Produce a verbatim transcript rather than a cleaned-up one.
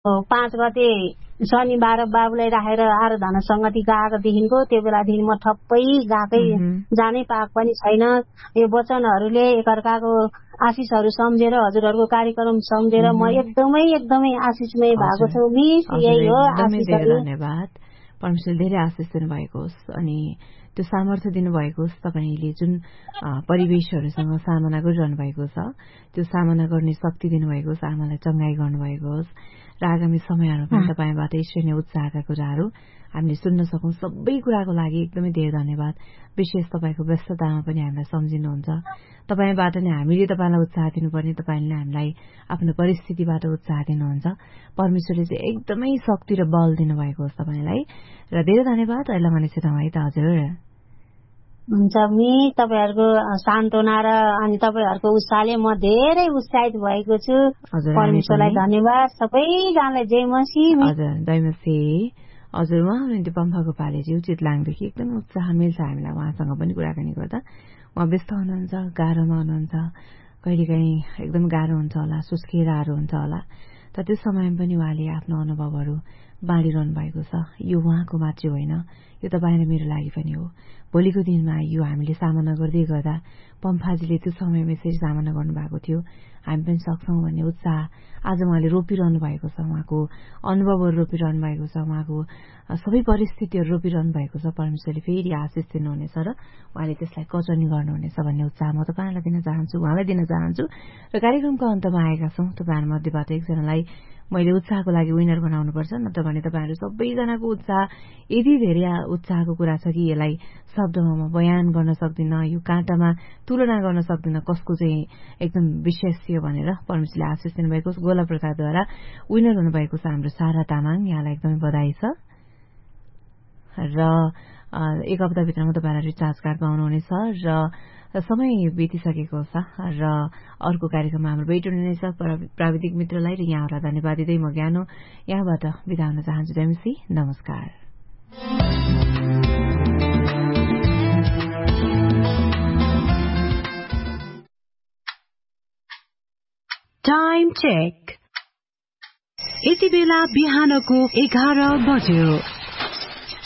पाँच गते शनिबार बाबुलाई राखेर आराधना सङ्गति गएकोदेखिको त्यो बेलादेखि म ठप्पै गएकै जानै पाएको पनि छैन। यो वचनहरूले एकअर्काको आशिषहरू सम्झेर हजुरहरूको कार्यक्रम सम्झेर म एकदमै एकदमै आशिषमय भएको छु मिस। यही हो आशिषहरू। धन्यवाद। परमेश्वरले धेरै आशिष दिनुभएको होस् अनि त्यो सामर्थ्य दिनुभएको होस्। तपाईँले जुन परिवेशहरूसँग सामना गरिरहनु भएको छ त्यो सामना गर्ने शक्ति दिनुभएको होस्। आमालाई चङ्गाई गर्नुभएको होस् र आगामी समयहरूमा पनि तपाईँबाट यसरी नै उत्साहका कुराहरू हामीले सुन्न सकौँ। सबै कुराको लागि एकदमै धेरै धन्यवाद। विशेष तपाईँको व्यस्ततामा पनि हामीलाई सम्झिनुहुन्छ। तपाईँबाट नै हामीले तपाईँलाई उत्साह दिनुपर्ने, तपाईँले हामीलाई आफ्नो परिस्थितिबाट उत्साह दिनुहुन्छ। परमेश्वरले चाहिँ एकदमै शक्ति र बल दिनुभएको होस् तपाईँलाई र धेरै धन्यवाद। अहिले मानिस तपाईँ त हजुर हुन्छ मिस। तपाईँहरूको सान्त्वना र अनि तपाईँहरूको उत्साहले म धेरै उत्साहित भएको छु। परमेश्वरलाई धन्यवाद। सबैजनालाई जय मसीह। हजुर जय मसीह। हजुर उहाँ हुनुहुन्थ्यो पम्फाको पालेजी उचित लाङदेखि। एकदमै उत्साह मिल्छ हामीलाई उहाँसँग पनि कुराकानी गर्दा। उहाँ व्यस्त हुनुहुन्छ, गाह्रोमा हुनुहुन्छ, कहिलेकाहीँ एकदम गाह्रो हुन्छ होला, सुस्केराहरू हुन्छ होला, तर त्यो समयमा पनि उहाँले आफ्नो अनुभवहरू बाँडिरहनु भएको छ। यो उहाँको मात्रै होइन, यो तपाईँ र मेरो लागि पनि हो। भोलिको दिनमा यो हामीले सामना गर्दै गर्दा पम्फाजीले त्यो समयमा यसरी सामना गर्नुभएको थियो, हामी पनि सक्छौँ भन्ने उत्साह आज उहाँले रोपिरहनु भएको छ। उहाँको अनुभवहरू रोपिरहनु भएको छ, उहाँको सबै परिस्थितिहरू रोपिरहनु भएको छ। परमेश्वरले फेरि आशिष दिनुहुनेछ र उहाँले त्यसलाई कचनी गर्नुहुनेछ भन्ने उत्साह म तपाईँलाई दिन चाहन्छु, उहाँलाई दिन चाहन्छु। र कार्यक्रमको अन्तमा आएका छौँ। तपाईँहरू मध्येबाट एकजनालाई मैले उत्साहको लागि विनर बनाउनुपर्छ, नत्र भने तपाईँहरू सबैजनाको उत्साह यति धेरै उत्साहको कुरा छ कि यसलाई शब्दमा म बयान गर्न सक्दिनँ, यो काँटामा तुलना गर्न सक्दिनँ कसको चाहिँ एकदम विशेष थियो भनेर। परमेश्वरले आशिष दिनुभएको गोला प्रसादद्वारा विनर हुनुभएको छ हाम्रो सारा तामाङ। यहाँलाई एकदमै बधाई छ र एक हप्ताभित्रमा तपाईँलाई रिचार्ज कार्ड पाउनुहुनेछ र समय बितिसकेको छ र अर्को कार्यक्रममा हाम्रो भेट हुने नै छ। प्राविधिक मित्रलाई र यहाँहरूलाई धन्यवाद दिँदै म ज्ञानो यहाँबाट बिदा हुन चाहन्छु। जयमसी नमस्कार। Time check. यति बेला बिहानको एघार बज्यो।